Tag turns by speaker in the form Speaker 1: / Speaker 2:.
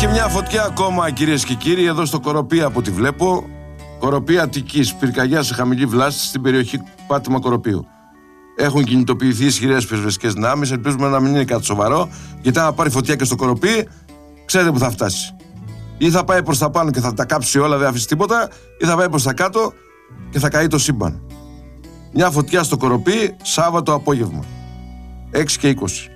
Speaker 1: Και μια φωτιά ακόμα, κυρίες και κύριοι, εδώ στο Κοροπή από ό,τι βλέπω. Κοροπή Αττικής, πυρκαγιά σε χαμηλή βλάστη στην περιοχή Πάτημα Κοροπίου. Έχουν κινητοποιηθεί ισχυρές πυροσβεστικές δυνάμεις. Ελπίζουμε να μην είναι κάτι σοβαρό, γιατί αν πάρει φωτιά και στο Κοροπή, ξέρετε που θα φτάσει. Ή θα πάει προς τα πάνω και θα τα κάψει όλα, δεν αφήσει τίποτα, ή θα πάει προς τα κάτω και θα καεί το σύμπαν. Μια φωτιά στο Κοροπή, Σάββατο απόγευμα, 6 και 20.